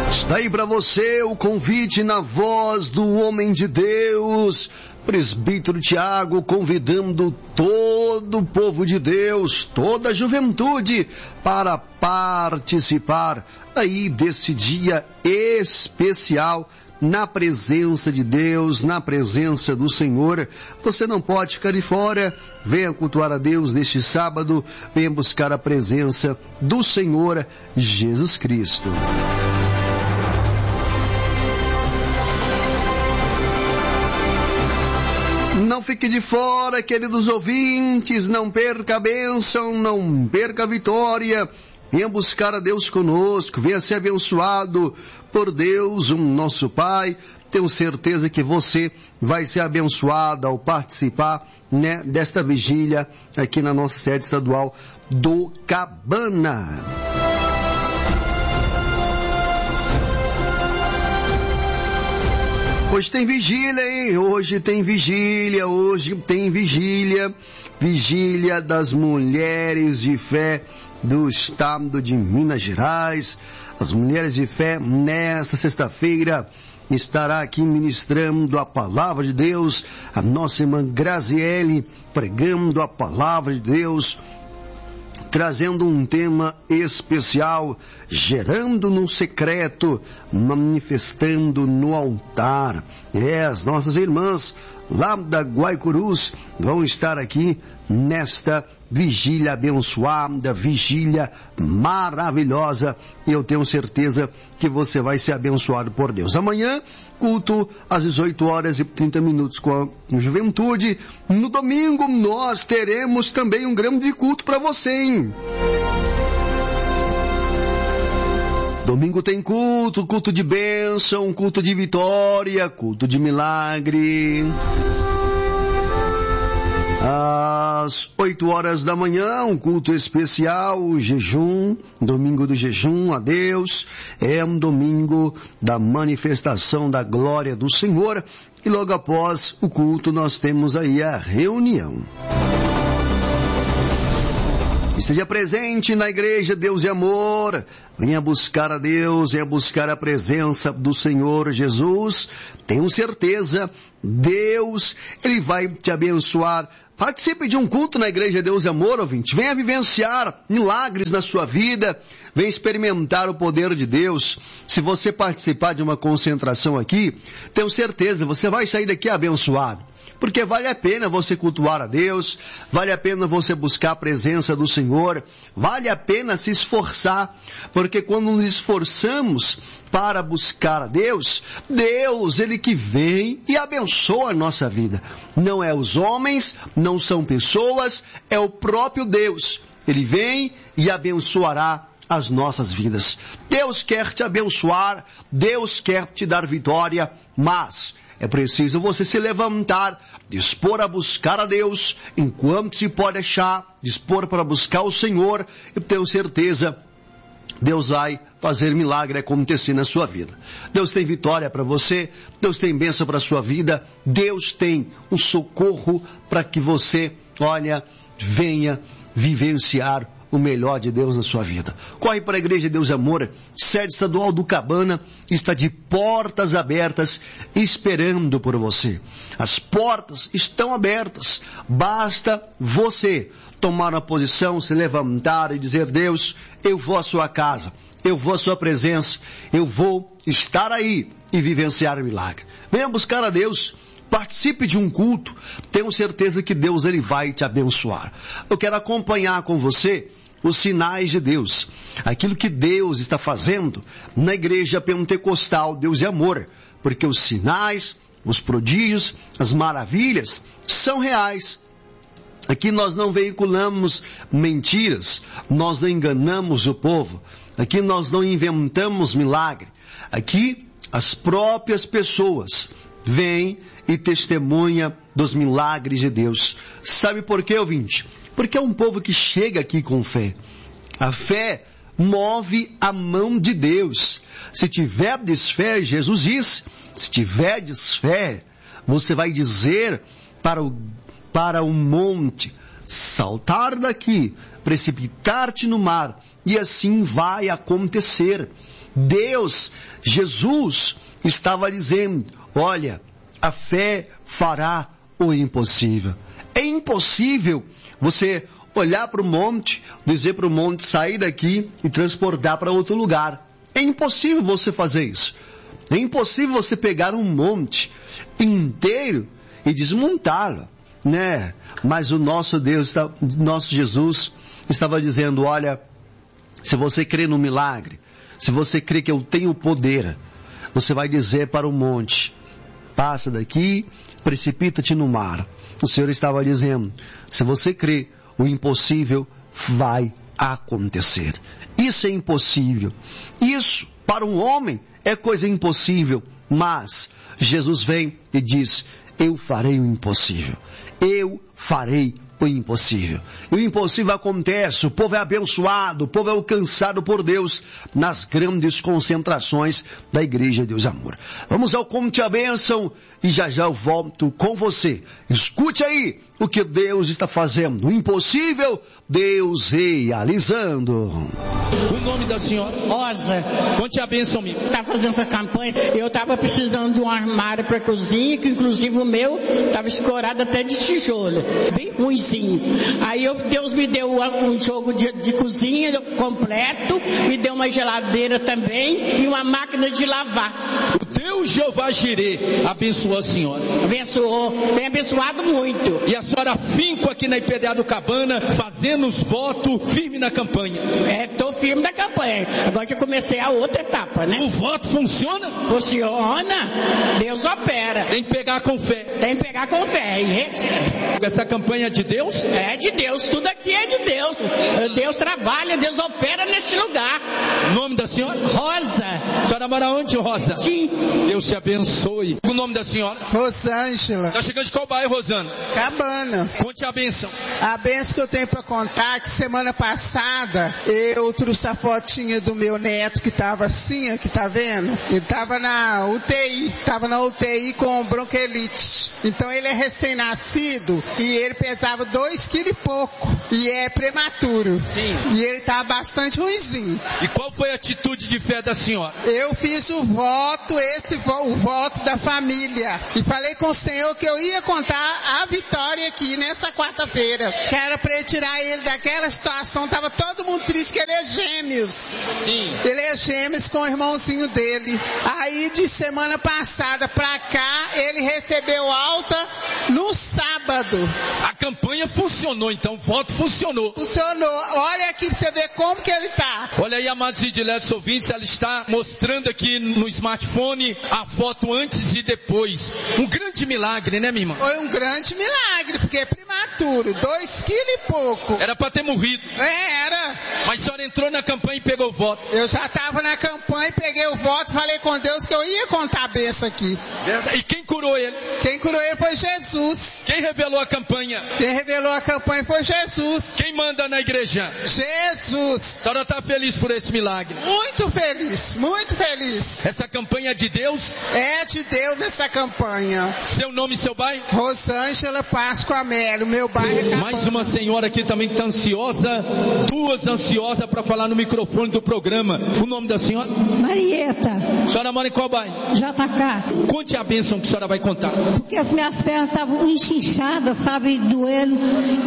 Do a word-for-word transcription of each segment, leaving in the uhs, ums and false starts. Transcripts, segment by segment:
Está aí para você o convite na voz do homem de Deus, presbítero Tiago, convidando todo o povo de Deus, toda a juventude, para participar aí desse dia especial na presença de Deus, na presença do Senhor. Você não pode ficar de fora. Venha cultuar a Deus neste sábado, venha buscar a presença do Senhor Jesus Cristo. Não fique de fora, queridos ouvintes, não perca a bênção, não perca a vitória. Venha buscar a Deus conosco, venha ser abençoado por Deus, um nosso Pai. Tenho certeza que você vai ser abençoado ao participar, né, desta vigília aqui na nossa sede estadual do Cabana. Hoje tem vigília, hein? Hoje tem vigília, hoje tem vigília, vigília das mulheres de fé do estado de Minas Gerais. As mulheres de fé, nesta sexta-feira, estará aqui ministrando a palavra de Deus, a nossa irmã Graziele, pregando a palavra de Deus, trazendo um tema especial, gerando no secreto, manifestando no altar. É, as nossas irmãs lá da Guaicurus vão estar aqui nesta vigília abençoada, vigília maravilhosa, e eu tenho certeza que você vai ser abençoado por Deus. Amanhã, culto às dezoito horas e trinta minutos com a juventude. No domingo, nós teremos também um grande culto para você, hein? Domingo tem culto, culto de bênção, culto de vitória, culto de milagre. Às oito horas da manhã, um culto especial, jejum, domingo do jejum a Deus. É um domingo da manifestação da glória do Senhor. E logo após o culto nós temos aí a reunião. Esteja presente na igreja Deus e Amor. Venha buscar a Deus, venha buscar a presença do Senhor Jesus. Tenho certeza, Deus, Ele vai te abençoar. Participe de um culto na igreja Deus e Amor, ouvinte. Venha vivenciar milagres na sua vida. Venha experimentar o poder de Deus. Se você participar de uma concentração aqui, tenho certeza, você vai sair daqui abençoado. Porque vale a pena você cultuar a Deus, vale a pena você buscar a presença do Senhor, vale a pena se esforçar, porque quando nos esforçamos para buscar a Deus, Deus, Ele que vem e abençoa a nossa vida. Não é os homens, não são pessoas, é o próprio Deus. Ele vem e abençoará as nossas vidas. Deus quer te abençoar, Deus quer te dar vitória, mas é preciso você se levantar, dispor a buscar a Deus, enquanto se pode achar, dispor para buscar o Senhor, e tenho certeza, Deus vai fazer milagre acontecer na sua vida. Deus tem vitória para você, Deus tem bênção para a sua vida, Deus tem um socorro para que você, olha, venha vivenciar o melhor de Deus na sua vida. Corre para a igreja Deus e Amor, sede estadual do Cabana, está de portas abertas, esperando por você. As portas estão abertas, basta você tomar uma posição, se levantar e dizer: Deus, eu vou à sua casa, eu vou à sua presença, eu vou estar aí e vivenciar o milagre. Venha buscar a Deus. Participe de um culto, tenho certeza que Deus, Ele vai te abençoar. Eu quero acompanhar com você os sinais de Deus, aquilo que Deus está fazendo na igreja pentecostal Deus e Amor, porque os sinais, os prodígios, as maravilhas são reais. Aqui nós não veiculamos mentiras, nós não enganamos o povo, aqui nós não inventamos milagre, aqui as próprias pessoas vêm e testemunha dos milagres de Deus. Sabe por quê, ouvinte? Porque é um povo que chega aqui com fé. A fé move a mão de Deus. Se tiverdes fé, Jesus diz, se tiverdes fé, você vai dizer para o, para o monte, saltar daqui, precipitar-te no mar, e assim vai acontecer. Deus, Jesus, estava dizendo, olha, a fé fará o impossível. É impossível você olhar para o monte, dizer para o monte sair daqui e transportar para outro lugar. É impossível você fazer isso. É impossível você pegar um monte inteiro e desmontá-lo, né? Mas o nosso Deus, nosso Jesus, estava dizendo, olha, se você crê no milagre, se você crê que eu tenho poder, você vai dizer para o monte, passa daqui, precipita-te no mar. O Senhor estava dizendo, se você crê, o impossível vai acontecer. Isso é impossível. Isso, para um homem, é coisa impossível. Mas Jesus vem e diz, eu farei o impossível. Eu farei o impossível. E o impossível acontece, o povo é abençoado, o povo é alcançado por Deus nas grandes concentrações da Igreja Deus Amor. Vamos ao Como Te a Bênção e já já eu volto com você. Escute aí o que Deus está fazendo. O impossível, Deus realizando. O nome da senhora? Rosa. Conte a bênção, minha. Tá fazendo essa campanha. Eu tava precisando de um armário para cozinha, que inclusive o meu tava escorado até de tijolo, bem ruimzinho. Aí eu, Deus me deu um jogo de, de cozinha completo, me deu uma geladeira também e uma máquina de lavar. O Deus Jeová Jirê abençoou a senhora. Abençoou, tem abençoado muito. E a senhora finco aqui na Imperial Cabana, fazendo os votos, firme na campanha. É, tô firme na campanha. Agora já comecei a outra etapa, né? O voto funciona? Funciona. Deus opera. Tem que pegar com fé. Tem que pegar com fé. E essa campanha é de Deus? É de Deus. Tudo aqui é de Deus. Deus trabalha, Deus opera neste lugar. O nome da senhora? Rosa. A senhora mora onde, Rosa? Sim. Deus te abençoe. O nome da senhora? Rosângela. Tá chegando de qual bairro, Rosana? Cabana. Conte a bênção. A bênção que eu tenho para contar é que semana passada eu trouxe a fotinha do meu neto que estava assim, ó, que tá vendo? Ele estava na U T I, estava na U T I com bronquiolite. Então ele é recém-nascido e ele pesava dois quilos e pouco e é prematuro. Sim. E ele estava bastante ruinzinho. E qual foi a atitude de fé da senhora? Eu fiz o voto, esse vo, o voto da família. E falei com o Senhor que eu ia contar a vitória aqui nessa quarta-feira. Que era para ele tirar ele daquela situação. Tava todo mundo triste, que ele é gêmeos. Sim. Ele é gêmeos com o irmãozinho dele. Aí de semana passada pra cá, ele recebeu alta no sábado. A campanha funcionou, então o voto funcionou. Funcionou. Olha aqui pra você ver como que ele tá. Olha aí, amados e diletos ouvintes, ela está mostrando aqui no smartphone a foto antes e depois. Um grande milagre, né, minha irmã? Foi um grande milagre, porque é prematuro, dois quilos e pouco. Era para ter morrido. É, era. Mas a senhora entrou na campanha e pegou o voto. Eu já estava na campanha, peguei o voto, falei com Deus que eu ia contar a benção aqui. E quem curou ele? Quem curou ele foi Jesus. Quem revelou a campanha? Quem revelou a campanha foi Jesus. Quem manda na igreja? Jesus. A senhora está feliz por esse milagre? Muito feliz, muito feliz. Essa campanha é de Deus? É de Deus essa campanha. Seu nome e seu bairro? Rosângela Páscoa Amélio, meu bairro é Cabana. Mais uma senhora aqui também que está ansiosa, duas ansiosas para falar no microfone do programa. O nome da senhora? Marieta. A senhora mora em qual bairro? J K. Conte a bênção que a senhora vai contar. Porque as minhas pernas estavam enchinchadas, sabe, doendo,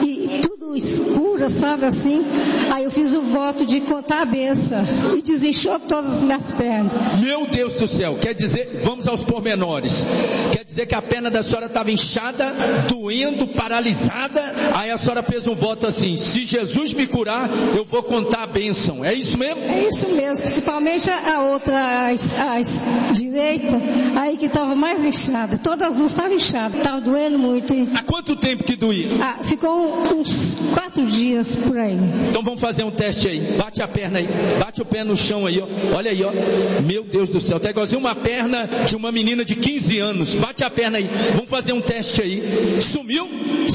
e tudo escura, sabe, assim. Aí eu fiz o voto de contar a bênção e desinchou todas as minhas pernas. Meu Deus do céu, quer dizer, vamos aos pormenores. Quer dizer que a perna da senhora estava inchada, doendo, paralisada. Aí a senhora fez um voto assim: se Jesus me curar, eu vou contar a bênção. É isso mesmo? É isso mesmo, principalmente a outra, a, a direita, aí que estava mais inchada. Todas as duas estavam inchadas, estava doendo muito. E... Há quanto tempo que doía? Ah, ficou uns quatro dias por aí. Então vamos fazer um teste aí. Bate a perna aí, bate o pé no chão aí, ó. Olha aí, ó. Meu Deus do céu, tá igualzinho uma perna de uma menina de quinze anos. Bate a perna aí. Vamos fazer um teste aí. Sumiu?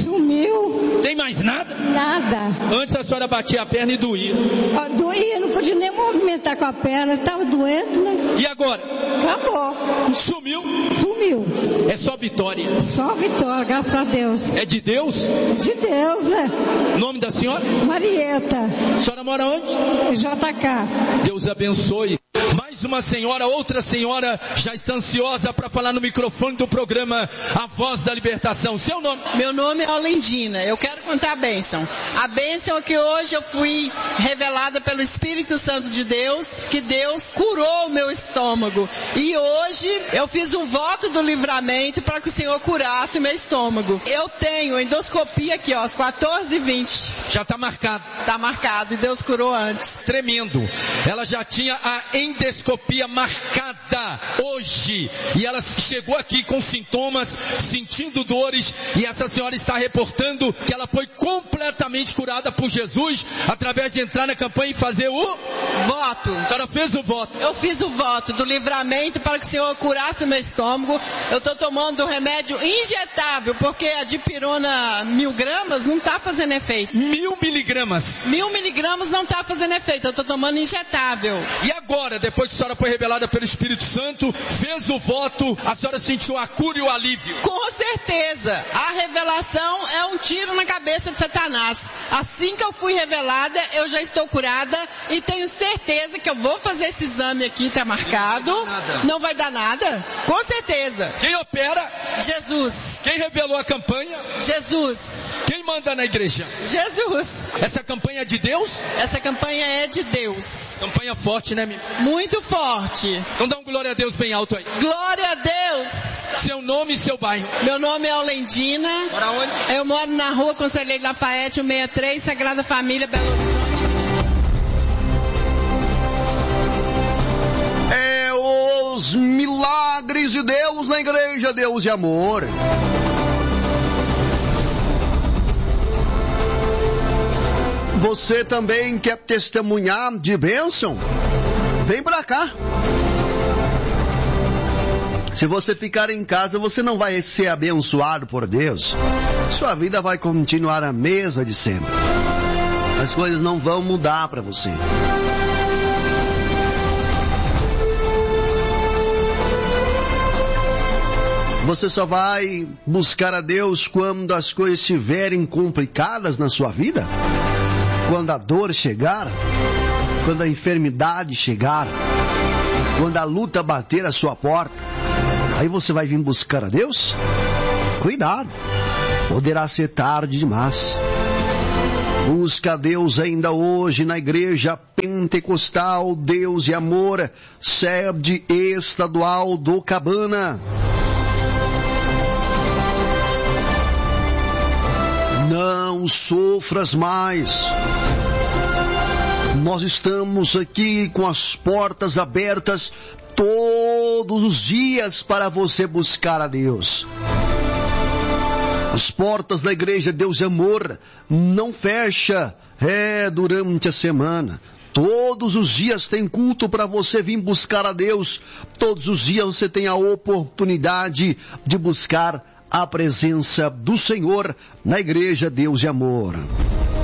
Sumiu. Tem mais nada? Nada. Antes a senhora batia a perna e doía. Ó, doía, não podia nem movimentar com a perna, estava doendo, né? E agora? Acabou. Sumiu? Sumiu. É só vitória. Só vitória, graças a Deus. É de Deus? De Deus, né? Nome da senhora? Marieta. A senhora mora onde? J K. Deus abençoe. Mais uma senhora, outra senhora já está ansiosa para falar no microfone do programa A Voz da Libertação. Seu nome? Meu nome é Olendina. Eu quero contar a bênção. A bênção é que hoje eu fui revelada pelo Espírito Santo de Deus, que Deus curou o meu estômago. E hoje eu fiz um voto do livramento para que o Senhor curasse o meu estômago. Eu tenho endoscopia aqui, ó, às quatorze e vinte. Já está marcado. Está marcado e Deus curou antes. Tremendo. Ela já tinha a endoscopia marcada hoje. E ela chegou aqui com sintomas, sentindo dores. E essa senhora está reportando que ela foi completamente curada por Jesus através de entrar na campanha e fazer o voto. A senhora fez o voto? Eu fiz o voto do livramento para que o Senhor curasse o meu estômago. Eu estou tomando remédio injetável, porque a dipirona mil gramas não está fazendo efeito. Mil miligramas? Mil miligramas não está fazendo efeito. Eu estou tomando injetável. E agora, depois que a senhora foi revelada pelo Espírito Santo, fez o voto, a senhora sentiu a cura e o alívio? Com certeza. A revelação é um tiro na cabeça de Satanás. Assim que eu fui revelada, eu já estou curada e tenho certeza que eu vou fazer esse exame aqui, está marcado. Não vai dar nada. Não vai dar nada? Com certeza. Quem opera? Jesus. Quem revelou a campanha? Jesus. Quem manda na igreja? Jesus. Essa campanha é de Deus? Essa campanha é de Deus. Campanha forte, né, minha? Muito forte. Então dá um glória a Deus bem alto aí. Glória a Deus. Seu nome e seu bairro? Meu nome é Olendina. Mora onde? Eu moro na rua Conselheiro Lafayette, cento e sessenta e três, Sagrada Família, Belo Horizonte. É os milagres de Deus na igreja, Deus e amor. Você também quer testemunhar de bênção? Vem pra cá. Se você ficar em casa, você não vai ser abençoado por Deus. Sua vida vai continuar a mesma de sempre. As coisas não vão mudar para você. Você só vai buscar a Deus quando as coisas estiverem complicadas na sua vida? Quando a dor chegar? Quando a enfermidade chegar? Quando a luta bater a sua porta? Aí você vai vir buscar a Deus? Cuidado, poderá ser tarde demais. Busca a Deus ainda hoje na igreja pentecostal Deus e Amor, sede estadual do Cabana. Não sofras mais. Nós estamos aqui com as portas abertas todos os dias para você buscar a Deus. As portas da igreja Deus e Amor não fecha é, durante a semana. Todos os dias tem culto para você vir buscar a Deus. Todos os dias você tem a oportunidade de buscar a presença do Senhor na igreja Deus e Amor.